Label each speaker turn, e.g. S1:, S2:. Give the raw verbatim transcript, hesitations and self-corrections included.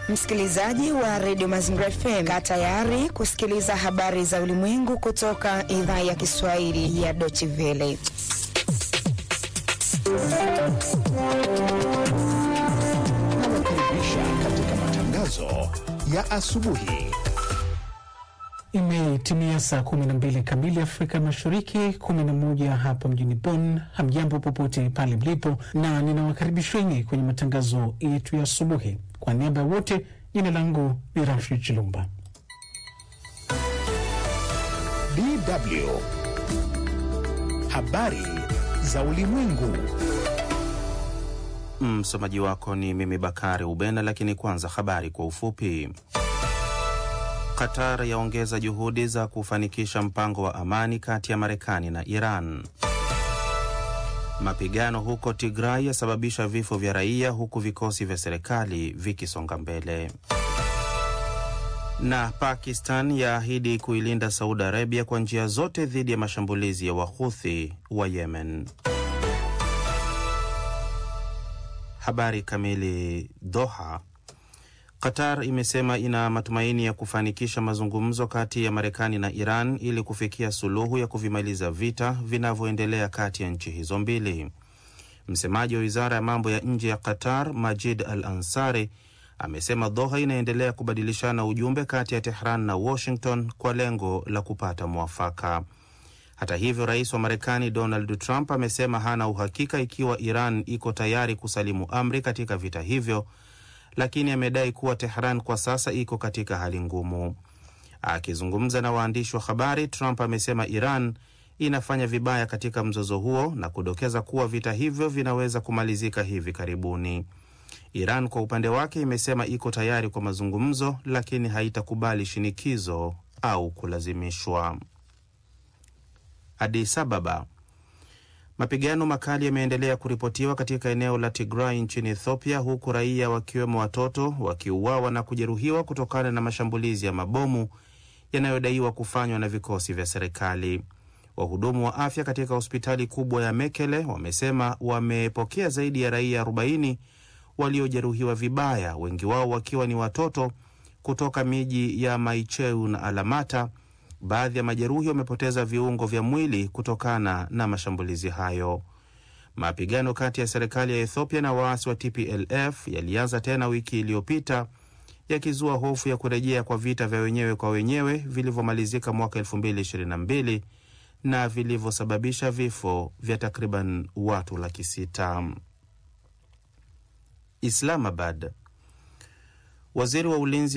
S1: Msikilizaji wa Radio Mazingira F M, kaa tayari kusikiliza habari za ulimwengu kutoka idhaa ya Kiswahili ya Deutsche Welle.
S2: Nawakaribisha katika matangazo ya asubuhi.
S3: Imetimia saa kumi na mbili kamili Afrika Mashariki, kumi na moja hapa mjini Bonn. Hamjambo popote pale mlipo, na ninawakaribisheni kwenye matangazo yetu ya asubuhi. Kwa niaba ya wote, jina langu ni Rashid Chilumba.
S2: D W Habari za ulimwengu.
S4: Msomaji wako ni mimi Bakari Ubena, lakini kwanza habari kwa ufupi. Qatar yaongeza juhudi za kufanikisha mpango wa amani kati ya Marekani na Iran. Mapigano huko Tigray yasababisha vifo vya raia huku vikosi vya serikali vikisonga mbele. Na Pakistan yaahidi kuilinda Saudi Arabia kwa njia zote dhidi ya mashambulizi ya Wahuthi wa Yemen. Habari kamili. Doha. Qatar imesema ina matumaini ya kufanikisha mazungumzo kati ya Marekani na Iran ili kufikia suluhu ya kuvimaliza vita vinavyoendelea kati ya nchi hizo mbili. Msemaji wa Wizara ya Mambo ya Nje ya Qatar, Majid Al-Ansari, amesema Doha inaendelea kubadilishana ujumbe kati ya Tehran na Washington kwa lengo la kupata mwafaka. Hata hivyo, Rais wa Marekani Donald Trump amesema hana uhakika ikiwa Iran iko tayari kusalimu amri katika vita hivyo, lakini amedai kuwa Tehran kwa sasa iko katika hali ngumu. Akizungumza na waandishi wa habari, Trump amesema Iran inafanya vibaya katika mzozo huo na kudokeza kuwa vita hivyo vinaweza kumalizika hivi karibuni. Iran kwa upande wake imesema iko tayari kwa mazungumzo, lakini haitakubali shinikizo au kulazimishwa. Addis Ababa. Mapigano makali yameendelea kuripotiwa katika eneo la Tigray nchini Ethiopia, huku raia wakiwemo watoto wakiuawa na kujeruhiwa kutokana na mashambulizi ya mabomu yanayodaiwa kufanywa na vikosi vya serikali. Wahudumu wa afya katika hospitali kubwa ya Mekele wamesema wamepokea zaidi ya raia arobaini waliojeruhiwa vibaya, wengi wao wakiwa ni watoto kutoka miji ya Maicheu na Alamata. Baadhi ya majeruhi wamepoteza viungo vya mwili kutokana na mashambulizi hayo. Mapigano kati ya serikali ya Ethiopia na waasi wa T P L F yalianza tena wiki iliyopita, yakizua hofu ya kurejea kwa vita vya wenyewe kwa wenyewe vilivyomalizika mwaka elfu mbili ishirini na mbili na vilivyosababisha vifo vya takriban watu laki sita. Islamabad. Waziri wa ulinzi